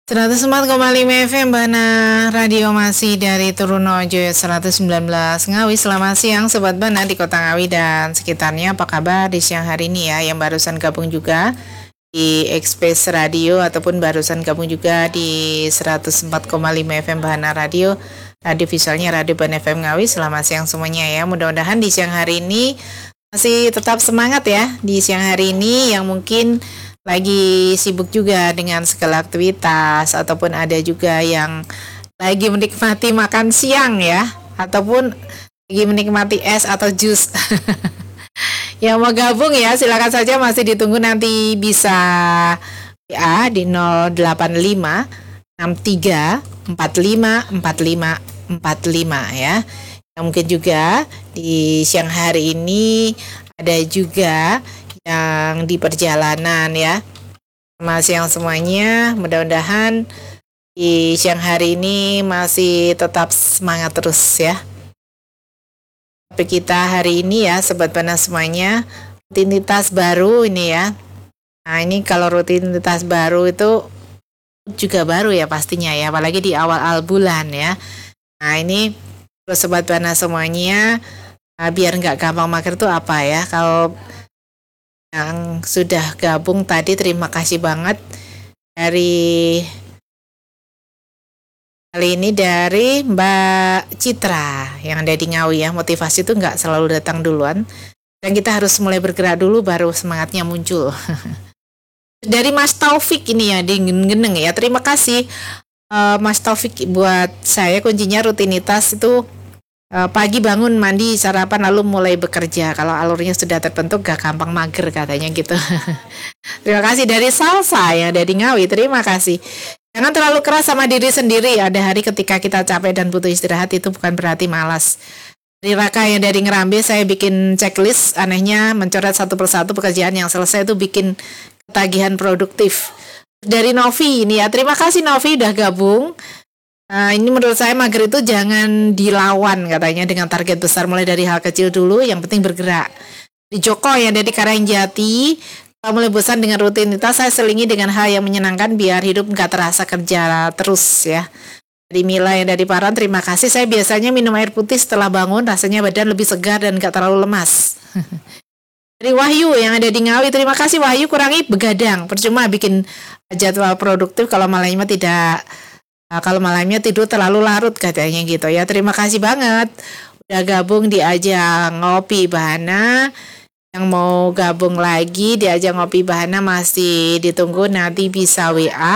104,5 FM Bana Radio masih dari Turunojo 119 Ngawi. Selamat siang Sobat Bana di Kota Ngawi dan sekitarnya. Apa kabar di siang hari ini ya? Yang barusan gabung juga di Express Radio ataupun barusan gabung juga di 104,5 FM Bana Radio. Radio visualnya Radio Bana FM Ngawi. Selamat siang semuanya ya. Mudah-mudahan di siang hari ini masih tetap semangat ya. Di siang hari ini yang mungkin lagi sibuk juga dengan segala aktivitas ataupun ada juga yang lagi menikmati makan siang ya ataupun lagi menikmati es atau jus. Yang mau gabung ya silakan saja, masih ditunggu, nanti bisa WA di 085 63 45 45 45 ya. Yang mungkin juga di siang hari ini ada juga yang di perjalanan ya. Selamat siang semuanya, mudah-mudahan di siang hari ini masih tetap semangat terus ya. Tapi kita hari ini ya Sobat Bana semuanya, rutinitas baru ini ya. Nah ini kalau rutinitas baru itu juga baru ya pastinya ya, apalagi di awal bulan ya. Nah ini Sobat Bana semuanya, biar nggak gampang mager tuh apa ya, kalau yang sudah gabung tadi terima kasih banget. Dari kali ini dari Mbak Citra yang ada di Ngawi ya. Motivasi itu nggak selalu datang duluan, dan kita harus mulai bergerak dulu baru semangatnya muncul. Dari Mas Taufik ini ya di Geneng ya, terima kasih Mas Taufik. Buat saya kuncinya rutinitas itu pagi bangun, mandi, sarapan, lalu mulai bekerja. Kalau alurnya sudah terbentuk gak gampang mager katanya gitu. Terima kasih dari Salsa yang dari Ngawi, terima kasih. Jangan terlalu keras sama diri sendiri. Ada hari ketika kita capek dan butuh istirahat, itu bukan berarti malas. Dari Raka yang dari Ngerambe, saya bikin checklist. Anehnya mencoret satu persatu pekerjaan yang selesai itu bikin ketagihan produktif. Dari Novi ini ya, terima kasih Novi udah gabung. Ini menurut saya mager itu jangan dilawan katanya dengan target besar, mulai dari hal kecil dulu, yang penting bergerak. Di Joko yang dari Karangjati, kalau mulai bosan dengan rutinitas, saya selingi dengan hal yang menyenangkan biar hidup nggak terasa kerja terus ya. Dari Mila yang dari Paran, terima kasih. Saya biasanya minum air putih setelah bangun, rasanya badan lebih segar dan nggak terlalu lemas. Dari Wahyu yang ada di Ngawi, terima kasih Wahyu. Kurangi begadang, percuma bikin jadwal produktif kalau malamnya tidur terlalu larut katanya gitu ya. Terima kasih banget udah gabung di Ajang Ngopi Bahana. Yang mau gabung lagi di Ajang Ngopi Bahana masih ditunggu, nanti bisa WA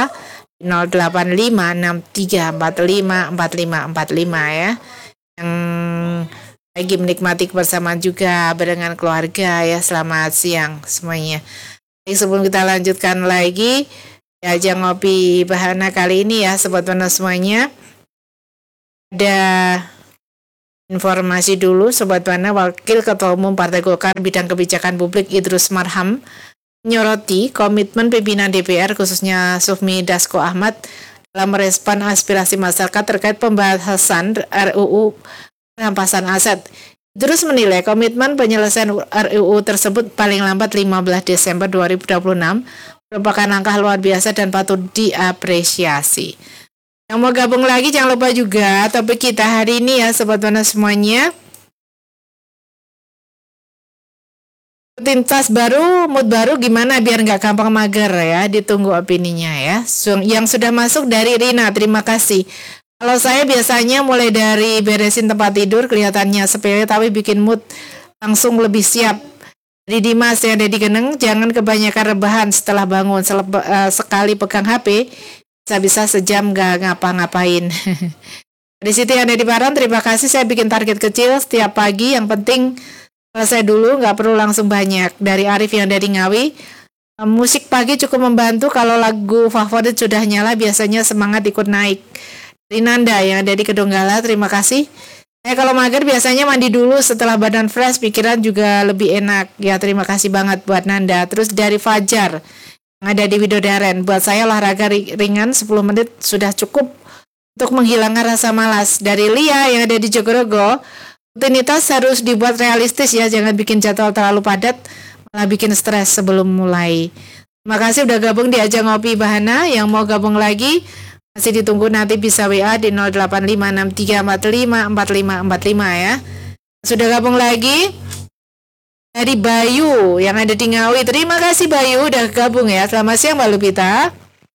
08563454545 ya. Yang lagi menikmati kebersamaan juga barengan keluarga ya. Selamat siang semuanya. Sebelum kita lanjutkan lagi di Ajang Ngopi Bahana kali ini ya Sobat Bana semuanya, ada informasi dulu Sobat Bana. Wakil Ketua Umum Partai Golkar bidang kebijakan publik Idrus Marham menyoroti komitmen pimpinan DPR khususnya Sufmi Dasko Ahmad dalam merespon aspirasi masyarakat terkait pembahasan RUU perampasan aset. Idrus menilai komitmen penyelesaian RUU tersebut paling lambat 15 Desember 2026 merupakan langkah luar biasa dan patut diapresiasi. Yang mau gabung lagi jangan lupa juga topik kita hari ini ya Sobat Bana semuanya. Rutinitas baru, mood baru, gimana biar nggak gampang mager ya. Ditunggu opininya ya. Yang sudah masuk dari Rina, terima kasih. Kalau saya biasanya mulai dari beresin tempat tidur, kelihatannya sepele tapi bikin mood langsung lebih siap. Dari Dimas yang ada di Geneng, jangan kebanyakan rebahan setelah bangun. Sekali pegang HP, bisa-bisa sejam gak ngapa-ngapain. Di situ yang ada di Paran, terima kasih. Saya bikin target kecil setiap pagi, yang penting selesai dulu, gak perlu langsung banyak. Dari Arif yang dari Ngawi, musik pagi cukup membantu. Kalau lagu favorit sudah nyala, biasanya semangat ikut naik. Dari Nanda yang ada di Kedonggala, terima kasih. Kalau mager biasanya mandi dulu, setelah badan fresh pikiran juga lebih enak ya. Terima kasih banget buat Nanda. Terus dari Fajar yang ada di Widodaren, buat saya olahraga ringan 10 menit sudah cukup untuk menghilangkan rasa malas. Dari Lia yang ada di Jogorogo, rutinitas harus dibuat realistis ya, jangan bikin jadwal terlalu padat malah bikin stres sebelum mulai. Terima kasih udah gabung di ajang ngopi Bahana. Yang mau gabung lagi masih ditunggu, nanti bisa WA di 085634545545 ya. Sudah gabung lagi dari Bayu yang ada di Ngawi. Terima kasih Bayu udah gabung ya. Selamat siang Mbak Lupita.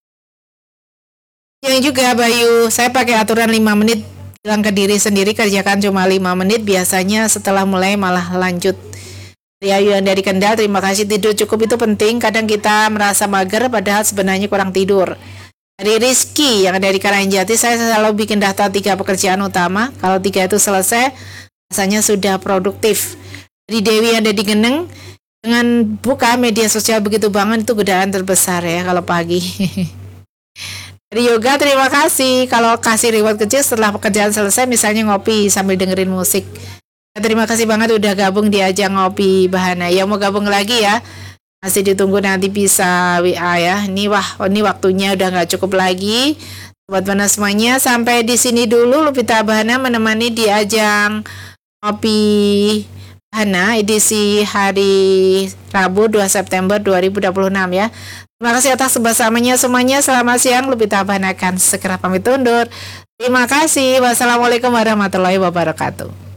Yang juga Bayu, saya pakai aturan 5 menit, bilang ke diri sendiri kerjakan cuma 5 menit, biasanya setelah mulai malah lanjut. Ayu yang dari Kendal, terima kasih. Tidur cukup itu penting, kadang kita merasa mager padahal sebenarnya kurang tidur. Dari Rizky yang dari Karanganyjati, saya selalu bikin daftar 3 pekerjaan utama, kalau 3 itu selesai rasanya sudah produktif. Dari Dewi yang ada di Geneng, dengan buka media sosial begitu banget itu godaan terbesar ya kalau pagi. Dari Yoga, terima kasih. Kalau kasih reward kecil setelah pekerjaan selesai, misalnya ngopi sambil dengerin musik. Terima kasih banget udah gabung di ajang ngopi Bahana. Yang mau gabung lagi ya, masih ditunggu, nanti bisa WA ya. Ini waktunya udah nggak cukup lagi. Sobat Bahana semuanya, sampai di sini dulu Lupita Bahana menemani di ajang ngopi Bahana edisi hari Rabu 2 September 2026 ya. Terima kasih atas kebersamanya semuanya. Selamat siang, Lupita Bahana akan segera pamit undur. Terima kasih. Wassalamualaikum warahmatullahi wabarakatuh.